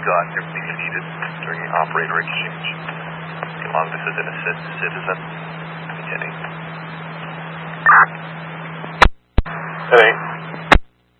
got everything you needed during the operator exchange. As long as this is an citizen.